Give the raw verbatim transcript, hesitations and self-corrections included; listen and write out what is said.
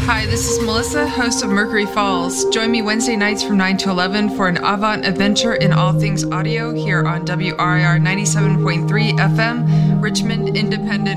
Hi, this is Melissa, host of Mercury Falls. Join me Wednesday nights from nine to eleven for an avant adventure in all things audio here on W R I R ninety-seven point three F M, Richmond Independent